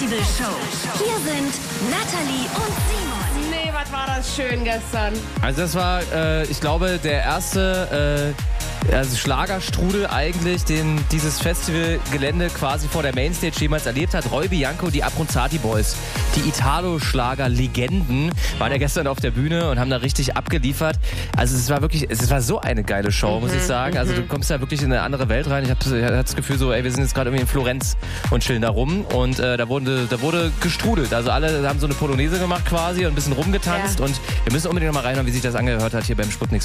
Festival Show. Hier sind Natalie und Simon. Nee, was war das schön gestern? Also das war, ich glaube, der erste Schlagerstrudel eigentlich, den dieses Festivalgelände quasi vor der Mainstage jemals erlebt hat. Roy Bianco, die Abronzati Boys, die Italo-Schlager-Legenden, waren ja gestern auf der Bühne und haben da richtig abgeliefert. Also es war so eine geile Show, muss ich sagen. Also du kommst da wirklich in eine andere Welt rein. Ich hatte das Gefühl so, ey, wir sind jetzt gerade irgendwie in Florenz und chillen da rum. Und da wurde gestrudelt. Also alle haben so eine Polonaise gemacht quasi und ein bisschen rumgetanzt. Ja. Und wir müssen unbedingt noch mal reinhören, wie sich das angehört hat hier beim Sputnik